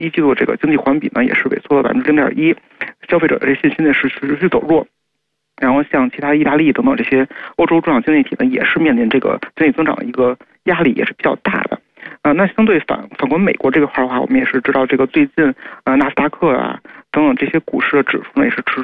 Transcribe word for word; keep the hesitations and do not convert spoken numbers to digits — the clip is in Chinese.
一季度这个经济环比呢也是萎缩了百分之零点一，消费者的这信心呢是持续走弱。然后像其他意大利等等这些欧洲重要经济体呢，也是面临这个经济增长的一个压力，也是比较大的。啊，那相对反反观美国这个块的话，我们也是知道这个最近呃纳斯达克啊等等这些股市的指数呢也是持